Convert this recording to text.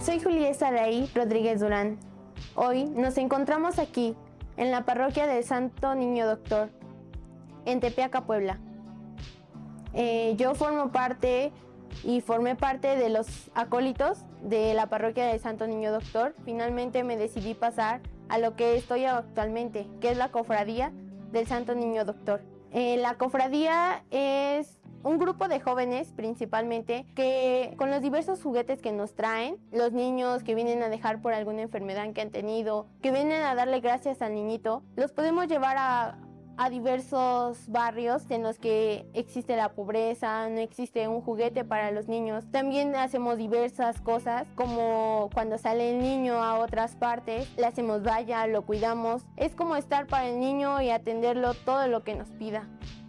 Soy Julieta Saraí Rodríguez Durán. Hoy nos encontramos aquí, en la parroquia del Santo Niño Doctor, en Tepeaca, Puebla. Yo formé parte de los acólitos de la parroquia del Santo Niño Doctor. Finalmente me decidí pasar a lo que estoy actualmente, que es la cofradía del Santo Niño Doctor. La cofradía es un grupo de jóvenes principalmente que con los diversos juguetes que nos traen, los niños que vienen a dejar por alguna enfermedad que han tenido, que vienen a darle gracias al niñito, los podemos llevar a diversos barrios en los que existe la pobreza, no existe un juguete para los niños. También hacemos diversas cosas, como cuando sale el niño a otras partes, le hacemos valla, lo cuidamos. Es como estar para el niño y atenderlo todo lo que nos pida.